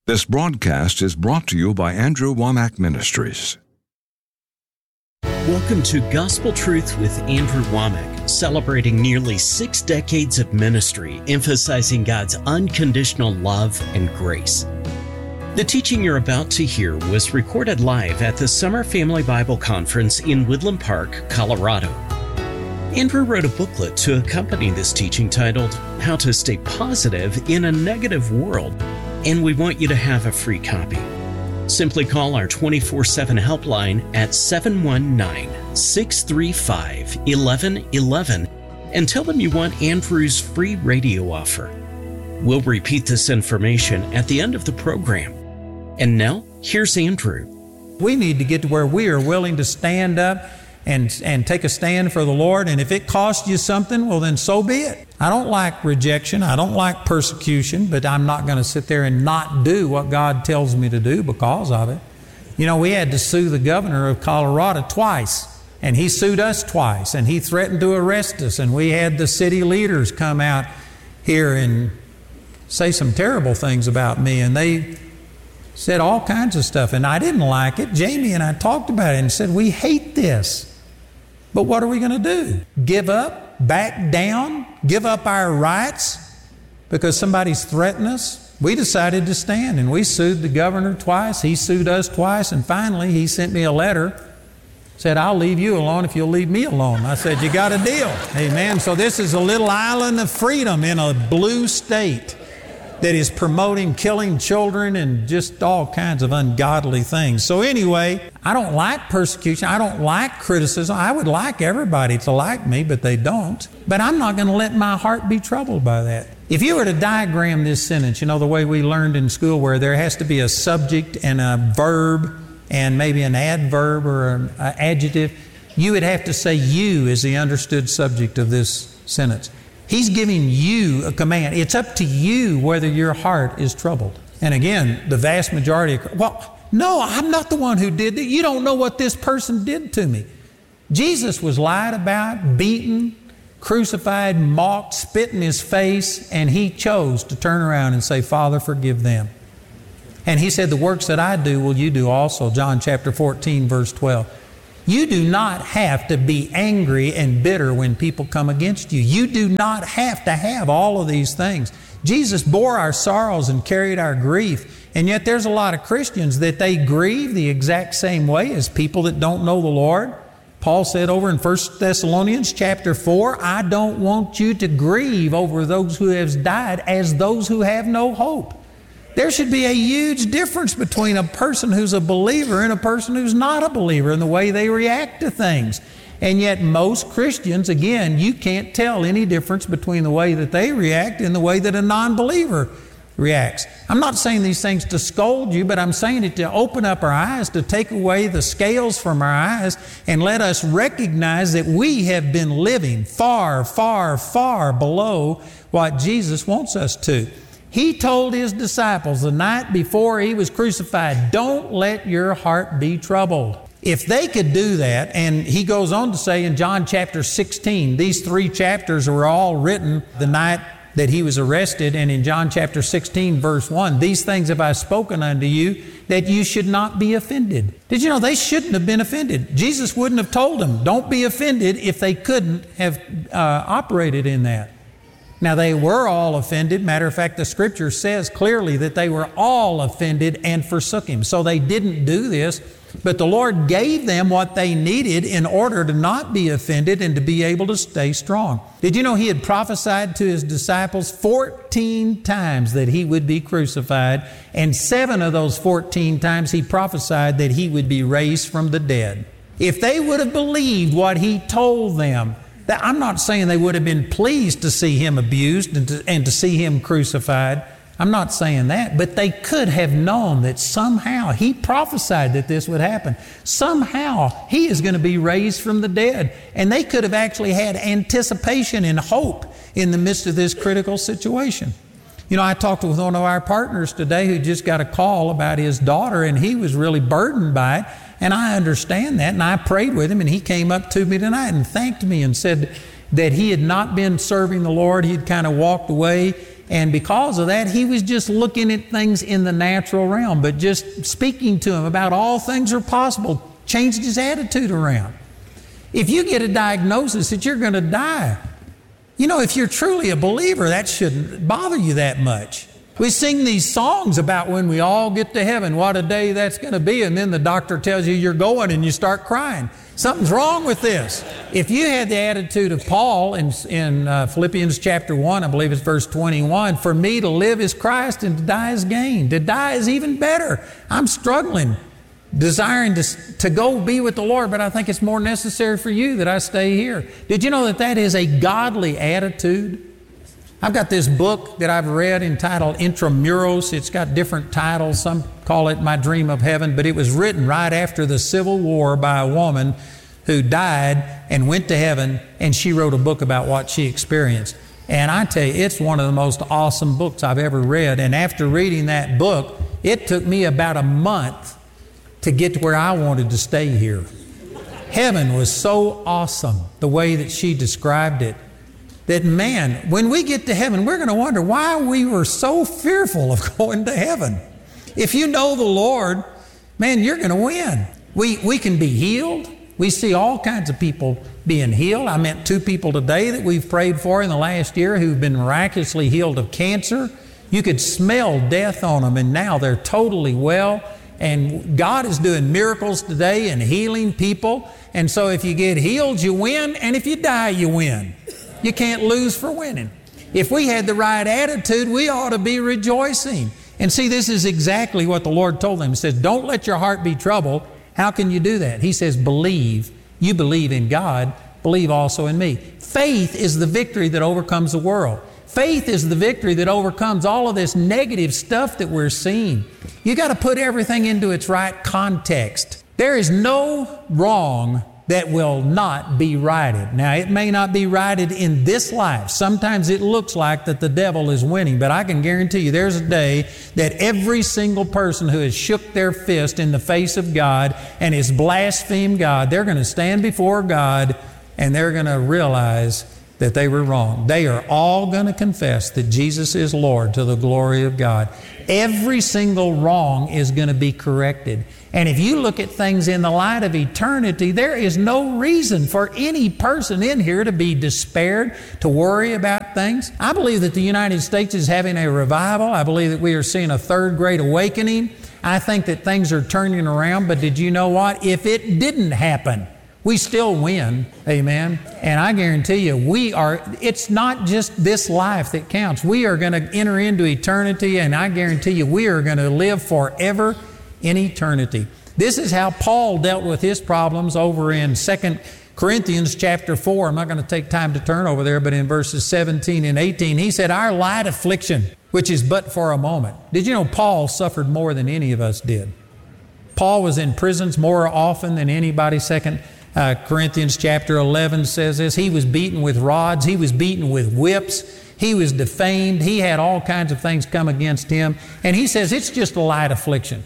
This broadcast is brought to you by Andrew Womack Ministries. Welcome to Gospel Truth with Andrew Womack, celebrating nearly 6 decades of ministry, emphasizing God's unconditional love and grace. The teaching you're about to hear was recorded live at the Summer Family Bible Conference in Woodland Park, Colorado. Andrew wrote a booklet to accompany this teaching titled, How to Stay Positive in a Negative World, and we want you to have a free copy. Simply call our 24/7 helpline at 719-635-1111 and tell them you want Andrew's free radio offer. We'll repeat this information at the end of the program. And now, here's Andrew. We need to get to where we are willing to stand up and take a stand for the Lord. And if it costs you something, well, then so be it. I don't like rejection. I don't like persecution, but I'm not going to sit there and not do what God tells me to do because of it. You know, we had to sue the governor of Colorado twice, and he sued us twice, and he threatened to arrest us, and we had the city leaders come out here and say some terrible things about me, and they said all kinds of stuff, and I didn't like it. Jamie and I talked about it and said, we hate this. But what are we going to do? Give up? Back down? Give up our rights because somebody's threatened us? We decided to stand, and we sued the governor twice. He sued us twice, and finally he sent me a letter. Said, I'll leave you alone if you'll leave me alone. I said, you got a deal. Amen. So this is a little island of freedom in a blue state that is promoting killing children and just all kinds of ungodly things. So anyway, I don't like persecution. I don't like criticism. I would like everybody to like me, but they don't. But I'm not going to let my heart be troubled by that. If you were to diagram this sentence, you know, the way we learned in school where there has to be a subject and a verb and maybe an adverb or an adjective, you would have to say you is the understood subject of this sentence. He's giving you a command. It's up to you whether your heart is troubled. And again, the vast majority no, I'm not the one who did that. You don't know what this person did to me. Jesus was lied about, beaten, crucified, mocked, spit in his face, and he chose to turn around and say, Father, forgive them. And he said, the works that I do will you do also. John chapter 14, verse 12. You do not have to be angry and bitter when people come against you. You do not have to have all of these things. Jesus bore our sorrows and carried our grief. And yet there's a lot of Christians that they grieve the exact same way as people that don't know the Lord. Paul said over in 1 Thessalonians chapter 4, I don't want you to grieve over those who have died as those who have no hope. There should be a huge difference between a person who's a believer and a person who's not a believer in the way they react to things. And yet most Christians, again, you can't tell any difference between the way that they react and the way that a non-believer reacts. I'm not saying these things to scold you, but I'm saying it to open up our eyes, to take away the scales from our eyes and let us recognize that we have been living far, far, far below what Jesus wants us to. He told his disciples the night before he was crucified, don't let your heart be troubled. If they could do that, and he goes on to say in John chapter 16, these 3 chapters were all written the night that he was arrested, and in John chapter 16, verse 1, these things have I spoken unto you, that you should not be offended. Did you know they shouldn't have been offended? Jesus wouldn't have told them, don't be offended, if they couldn't have operated in that. Now, they were all offended. Matter of fact, the Scripture says clearly that they were all offended and forsook him. So they didn't do this, but the Lord gave them what they needed in order to not be offended and to be able to stay strong. Did you know he had prophesied to his disciples 14 times that he would be crucified, and 7 of those 14 times he prophesied that he would be raised from the dead? If they would have believed what he told them, I'm not saying they would have been pleased to see him abused and to see him crucified. I'm not saying that, but they could have known that somehow he prophesied that this would happen. Somehow he is going to be raised from the dead. And they could have actually had anticipation and hope in the midst of this critical situation. You know, I talked with one of our partners today who just got a call about his daughter, and he was really burdened by it. And I understand that, and I prayed with him, and he came up to me tonight and thanked me and said that he had not been serving the Lord. He'd kind of walked away. And because of that, he was just looking at things in the natural realm, but just speaking to him about all things are possible, changed his attitude around. If you get a diagnosis that you're going to die, you know, if you're truly a believer, that shouldn't bother you that much. We sing these songs about when we all get to heaven, what a day that's going to be, and then the doctor tells you you're going and you start crying. Something's wrong with this. If you had the attitude of Paul in Philippians chapter 1, I believe it's verse 21, for me to live is Christ and to die is gain. To die is even better. I'm struggling, desiring to go be with the Lord, but I think it's more necessary for you that I stay here. Did you know that that is a godly attitude? I've got this book that I've read entitled Intramuros. It's got different titles. Some call it My Dream of Heaven, but it was written right after the Civil War by a woman who died and went to heaven, and she wrote a book about what she experienced. And I tell you, it's one of the most awesome books I've ever read. And after reading that book, it took me about a month to get to where I wanted to stay here. Heaven was so awesome, the way that she described it, that, man, when we get to heaven, we're going to wonder why we were so fearful of going to heaven. If you know the Lord, man, you're going to win. We can be healed. We see all kinds of people being healed. I met 2 people today that we've prayed for in the last year who've been miraculously healed of cancer. You could smell death on them, and now they're totally well. And God is doing miracles today and healing people. And so if you get healed, you win. And if you die, you win. You can't lose for winning. If we had the right attitude, we ought to be rejoicing. And see, this is exactly what the Lord told them. He says, don't let your heart be troubled. How can you do that? He says, believe. You believe in God. Believe also in me. Faith is the victory that overcomes the world. Faith is the victory that overcomes all of this negative stuff that we're seeing. You got to put everything into its right context. There is no wrong that will not be righted. Now, it may not be righted in this life. Sometimes it looks like that the devil is winning, but I can guarantee you there's a day that every single person who has shook their fist in the face of God and has blasphemed God, they're going to stand before God and they're going to realize that they were wrong. They are all going to confess that Jesus is Lord to the glory of God. Every single wrong is going to be corrected. And if you look at things in the light of eternity, there is no reason for any person in here to be despaired, to worry about things. I believe that the United States is having a revival. I believe that we are seeing a third great awakening. I think that things are turning around, but did you know what? If it didn't happen, we still win. Amen. And I guarantee you, it's not just this life that counts. We are going to enter into eternity, and I guarantee you, we are going to live forever in eternity. This is how Paul dealt with his problems over in 2 Corinthians chapter 4. I'm not going to take time to turn over there, but in verses 17 and 18, he said, our light affliction, which is but for a moment. Did you know Paul suffered more than any of us did? Paul was in prisons more often than anybody. 2 Corinthians chapter 11 says this. He was beaten with rods. He was beaten with whips. He was defamed. He had all kinds of things come against him. And he says it's just a light affliction.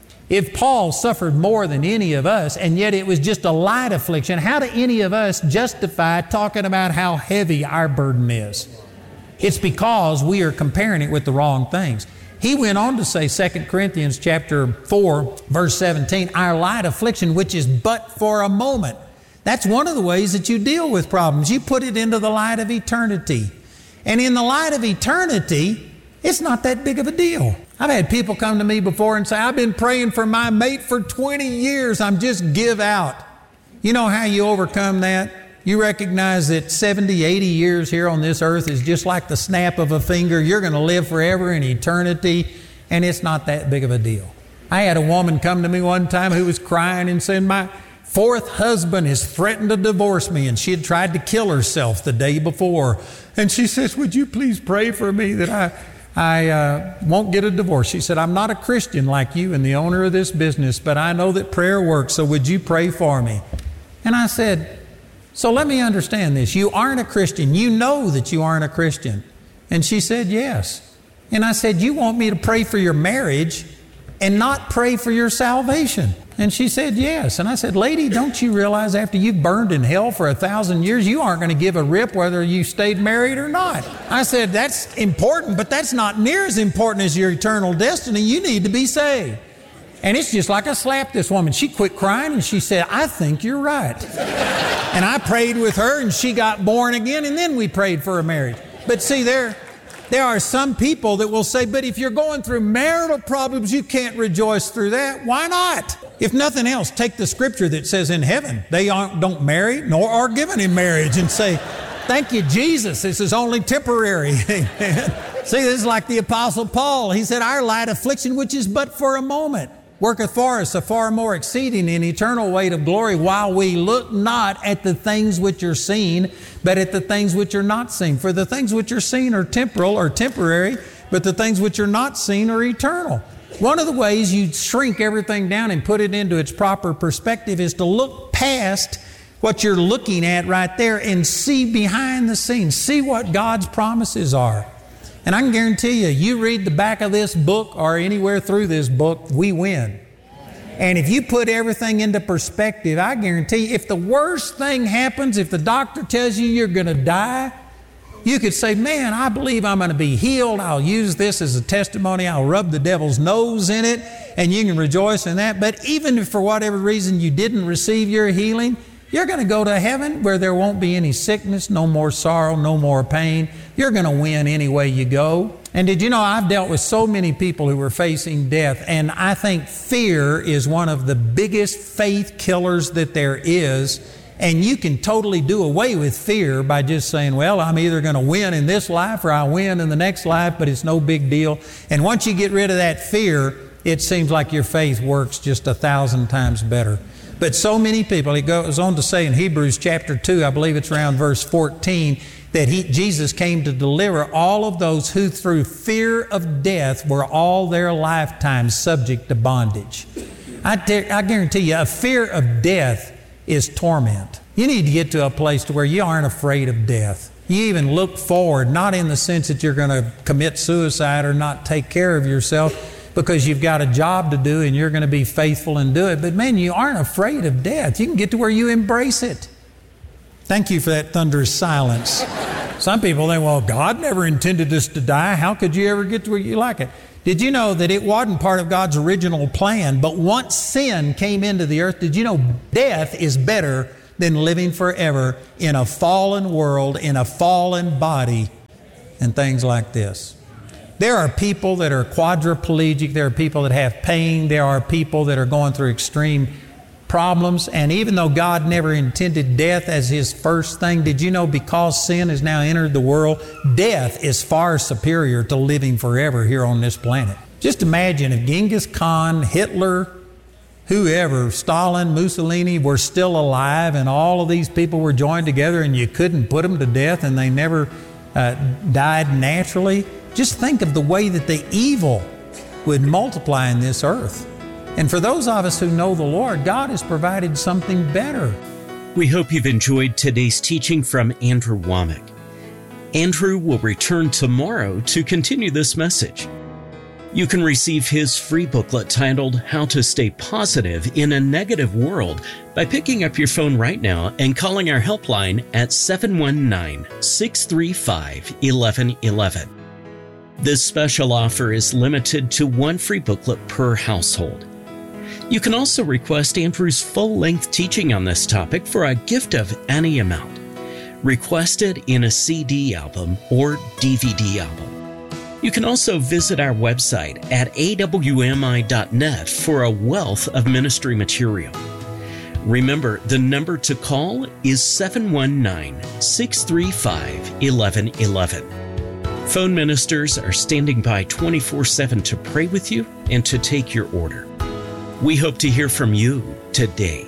If Paul suffered more than any of us, and yet it was just a light affliction, how do any of us justify talking about how heavy our burden is? It's because we are comparing it with the wrong things. He went on to say, 2 Corinthians chapter 4, verse 17, our light affliction, which is but for a moment. That's one of the ways that you deal with problems. You put it into the light of eternity. And in the light of eternity, it's not that big of a deal. I've had people come to me before and say, I've been praying for my mate for 20 years. I'm just give out. You know how you overcome that? You recognize that 70, 80 years here on this earth is just like the snap of a finger. You're going to live forever in eternity, and it's not that big of a deal. I had a woman come to me one time who was crying and saying, my 4th husband has threatened to divorce me, and she had tried to kill herself the day before. And she says, would you please pray for me that I won't get a divorce? She said, I'm not a Christian like you and the owner of this business, but I know that prayer works, so would you pray for me? And I said, so let me understand this. You aren't a Christian. You know that you aren't a Christian. And she said, yes. And I said, you want me to pray for your marriage and not pray for your salvation? And she said, yes. And I said, lady, don't you realize after you've burned in hell for 1,000 years, you aren't going to give a rip whether you stayed married or not? I said, that's important, but that's not near as important as your eternal destiny. You need to be saved. And it's just like I slapped this woman. She quit crying and she said, I think you're right. And I prayed with her and she got born again, and then we prayed for a marriage. But see, there are some people that will say, but if you're going through marital problems, you can't rejoice through that. Why not? If nothing else, take the scripture that says in heaven, they don't marry nor are given in marriage, and say, thank you, Jesus, this is only temporary. Amen. See, this is like the Apostle Paul. He said, our light affliction, which is but for a moment, worketh for us a far more exceeding and eternal weight of glory, while we look not at the things which are seen, but at the things which are not seen. For the things which are seen are temporal or temporary, but the things which are not seen are eternal. One of the ways you shrink everything down and put it into its proper perspective is to look past what you're looking at right there and see behind the scenes. See what God's promises are. And I can guarantee you, you read the back of this book or anywhere through this book, we win. And if you put everything into perspective, I guarantee you, if the worst thing happens, if the doctor tells you you're going to die, you could say, man, I believe I'm going to be healed. I'll use this as a testimony. I'll rub the devil's nose in it, and you can rejoice in that. But even if for whatever reason you didn't receive your healing, you're going to go to heaven where there won't be any sickness, no more sorrow, no more pain. You're going to win any way you go. And did you know I've dealt with so many people who were facing death, and I think fear is one of the biggest faith killers that there is. And you can totally do away with fear by just saying, well, I'm either going to win in this life or I win in the next life, but it's no big deal. And once you get rid of that fear, it seems like your faith works just 1,000 times better. But so many people, it goes on to say in Hebrews chapter 2, I believe it's around verse 14, that Jesus came to deliver all of those who through fear of death were all their lifetime subject to bondage. I guarantee you, a fear of death is torment. You need to get to a place to where you aren't afraid of death. You even look forward, not in the sense that you're going to commit suicide or not take care of yourself, because you've got a job to do and you're going to be faithful and do it. But man, you aren't afraid of death. You can get to where you embrace it. Thank you for that thunderous silence. Some people think, well, God never intended us to die. How could you ever get to where you like it? Did you know that it wasn't part of God's original plan? But once sin came into the earth, did you know death is better than living forever in a fallen world, in a fallen body, and things like this? There are people that are quadriplegic. There are people that have pain. There are people that are going through extreme problems. And even though God never intended death as His first thing, did you know because sin has now entered the world, death is far superior to living forever here on this planet? Just imagine if Genghis Khan, Hitler, whoever, Stalin, Mussolini were still alive and all of these people were joined together and you couldn't put them to death and they never died naturally. Just think of the way that the evil would multiply in this earth. And for those of us who know the Lord, God has provided something better. We hope you've enjoyed today's teaching from Andrew Wommack. Andrew will return tomorrow to continue this message. You can receive his free booklet titled How to Stay Positive in a Negative World by picking up your phone right now and calling our helpline at 719-635-1111. This special offer is limited to one free booklet per household. You can also request Andrew's full-length teaching on this topic for a gift of any amount. Request it in a CD album or DVD album. You can also visit our website at awmi.net for a wealth of ministry material. Remember, the number to call is 719-635-1111. Phone ministers are standing by 24/7 to pray with you and to take your order. We hope to hear from you today.